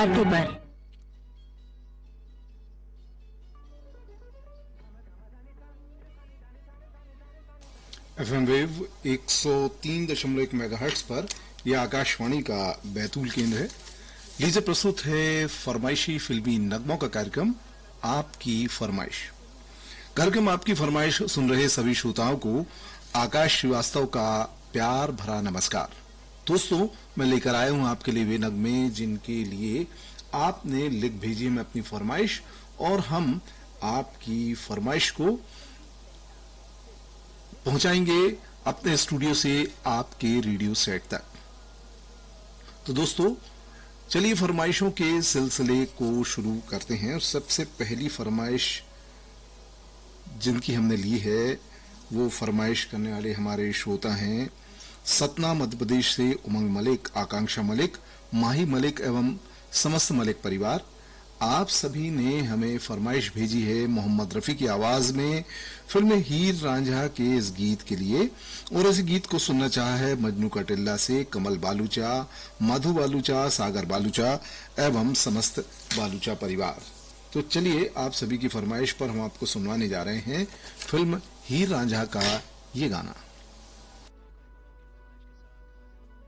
माथे पर। FM wave 103.1 megahertz पर यह आकाशवाणी का बैतूल केंद्र है। लीजिए प्रस्तुत है फरमाइशी फिल्मी नगमों का कार्यक्रम आपकी फरमाइश। कार्यक्रम आपकी फरमाइश सुन रहे सभी श्रोताओं को आकाश श्रीवास्तव का प्यार भरा नमस्कार। दोस्तों, मैं लेकर आया हूं आपके लिए वे नगमे जिनके लिए आपने लिख भेजी है अपनी फरमाइश, और हम आपकी फरमाइश को पहुंचाएंगे अपने स्टूडियो से आपके रेडियो सेट तक। तो दोस्तों, चलिए फरमाइशों के सिलसिले को शुरू करते हैं। और सबसे पहली फरमाइश जिनकी हमने ली है वो फरमाइश करने वाले हमारे श्रोता हैं सतना मध्य प्रदेश से उमंग मलिक, आकांक्षा मलिक, माही मलिक एवं समस्त मलिक परिवार। आप सभी ने हमें फरमाइश भेजी है मोहम्मद रफी की आवाज में फिल्म हीर रांझा के इस गीत के लिए, और इस गीत को सुनना चाहा है मजनू का टिल्ला से कमल बालूचा, मधु बालूचा, सागर बालूचा एवं समस्त बालूचा परिवार। तो चलिए आप सभी की फरमाइश पर हम आपको सुनवाने जा रहे हैं फिल्म हीर रांझा का ये गाना।